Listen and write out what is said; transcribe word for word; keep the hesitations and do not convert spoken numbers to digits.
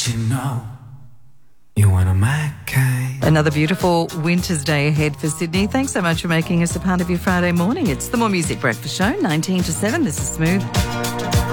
Don't you know you want a my kind? Another beautiful winter's day ahead for Sydney. Thanks so much for making us a part of your Friday morning. It's the More Music Breakfast Show, nineteen to seven. This is Smooth.